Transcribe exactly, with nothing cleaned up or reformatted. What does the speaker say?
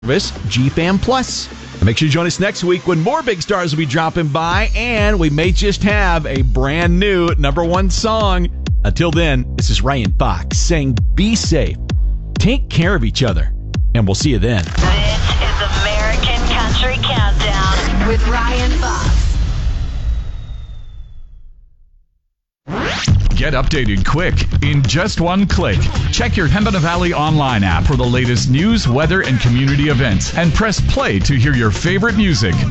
service, G FAM Plus. And make sure you join us next week when more big stars will be dropping by, and we may just have a brand new number one song. Until then, this is Ryan Fox saying be safe, take care of each other, and we'll see you then. This is American Country Countdown with Ryan Fox. Get updated quick in just one click. Check your Pembina Valley online app for the latest news, weather, and community events, and press play to hear your favorite music.